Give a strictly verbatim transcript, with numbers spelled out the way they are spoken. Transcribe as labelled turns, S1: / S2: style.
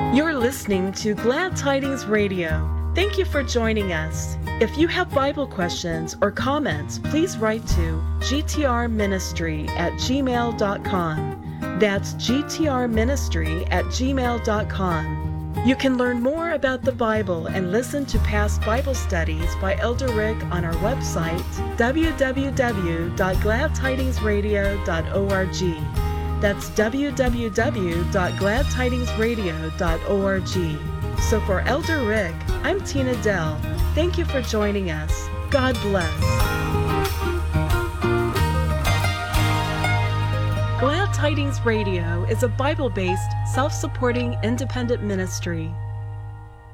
S1: You're listening to Glad Tidings Radio. Thank you for joining us. If you have Bible questions or comments, please write to g t r ministry at gmail dot com. That's g t r ministry at gmail dot com. You can learn more about the Bible and listen to past Bible studies by Elder Rick on our website, w w w dot glad tidings radio dot org. That's w w w dot glad tidings radio dot org. So for Elder Rick, I'm Tina Dell. Thank you for joining us. God bless. Glad Tidings Radio is a Bible-based, self-supporting, independent ministry.